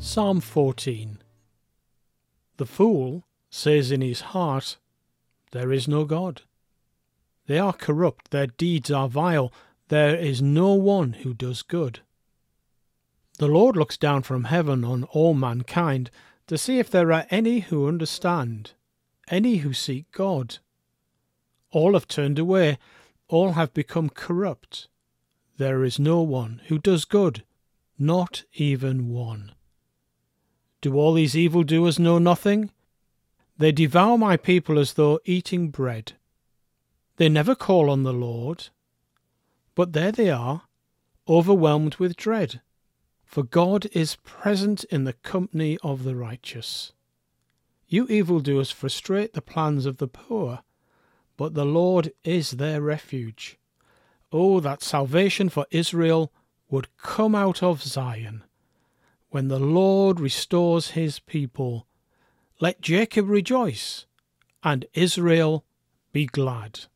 Psalm 14. The fool says in his heart, "There is no God." They are corrupt, their deeds are vile, there is no one who does good. The Lord looks down from heaven on all mankind to see if there are any who understand, any who seek God. All have turned away, all have become corrupt. There is no one who does good, not even one. Do all these evildoers know nothing? They devour my people as though eating bread. They never call on the Lord. But there they are, overwhelmed with dread, for God is present in the company of the righteous. You evildoers frustrate the plans of the poor, but the Lord is their refuge. Oh, that salvation for Israel would come out of Zion. When the Lord restores his people, let Jacob rejoice and Israel be glad.